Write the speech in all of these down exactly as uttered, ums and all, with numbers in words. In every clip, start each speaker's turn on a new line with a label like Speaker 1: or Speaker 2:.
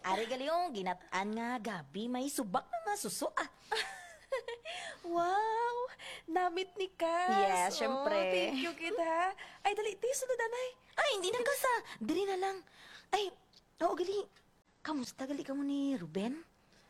Speaker 1: Ari galing ginataan nga gabi may subak na nga suso ah.
Speaker 2: Wow! Namit ni Cass.
Speaker 1: Yes,
Speaker 2: Oh,
Speaker 1: syempre.
Speaker 2: thank you kita. Ay, dali, tayo sunod, anay.
Speaker 1: Ay, hindi na kasa. Diri na lang. Ay, oo gali. Kamusta gali ka mo ni Ruben?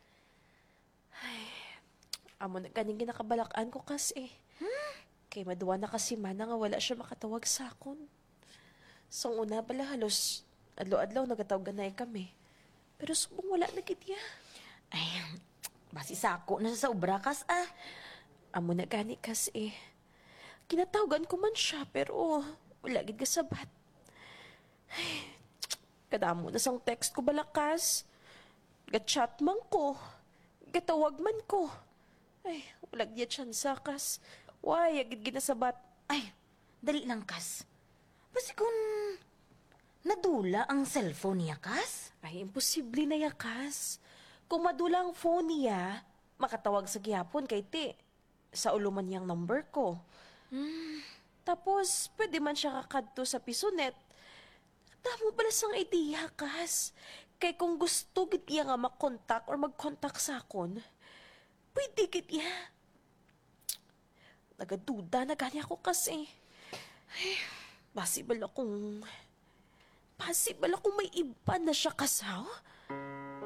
Speaker 2: Amo na ganing ginakabalakan ko, Cass, eh. Kay maduwa na kasi mana nga wala siya makatawag sa akon. So, una pala halos adlaw-adlaw nagatawagan na kami. Pero subong wala na kitya.
Speaker 1: Ay, basi sako na sa sobra kas ah.
Speaker 2: Amo na gani, Cass, eh. Kinatawagan ko man siya, pero wala gid kasabat. Ay, kadamo na sang text ko balakas. Gat-chat man ko. Gatawag man ko. Ay, wala gid siya Cass. Why, agid ginasabat.
Speaker 1: Ay, dali lang kas. Basi kung nadula ang cellphone niya kas?
Speaker 2: Ay, imposible na yakas. Kung madula ang phone niya, makatawag sa gihapon kay ti. Sa uluman niyang number ko.
Speaker 1: Hmm.
Speaker 2: Tapos, pwede man siya kakadto sa pisonet. Tamo pala sang idea, Kas. Kay kung gusto git iya nga makontak or magkontak sa akon, pwede git iya. Nagaduda na gani ako kasi. Ay, possible akong... Possible akong may iba na siya kasaw?